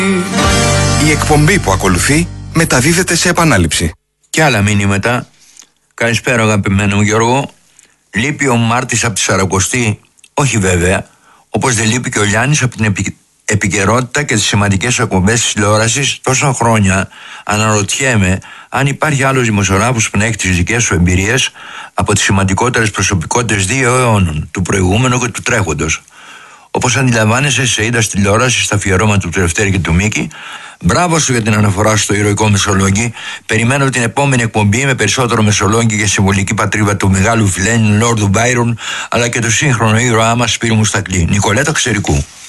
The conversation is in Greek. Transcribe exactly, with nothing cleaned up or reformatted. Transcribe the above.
Η εκπομπή που ακολουθεί μεταδίδεται σε επανάληψη. Και άλλα μηνύματα. Καλησπέρα αγαπημένο μου Γιώργο. Λείπει ο Μάρτης από τη Σαρακοστή? Όχι βέβαια. Όπως δεν λείπει και ο Λιάννης από την επι... επικαιρότητα και τις σημαντικές εκπομπές της τηλεόρασης τόσα χρόνια. Αναρωτιέμαι αν υπάρχει άλλος δημοσιογράφος που να έχει τις δικές σου εμπειρίες από τις σημαντικότερες προσωπικότητες δύο αιώνων, του προηγούμενου και του τρέχοντος. Όπως αντιλαμβάνεσαι, σε είδα στη τηλεόραση στα αφιερώματα του Λευτέρη και του Μίκη. Μπράβο σου για την αναφορά στο ηρωικό Μεσολόγγι. Περιμένω την επόμενη εκπομπή με περισσότερο Μεσολόγγι και συμβολική πατρίδα του μεγάλου Φιλένιν Λόρδου Μπάιρον, αλλά και του σύγχρονου ήρωά μας Σπύρου Μουστακλή. Νικολέτα Ξερικού.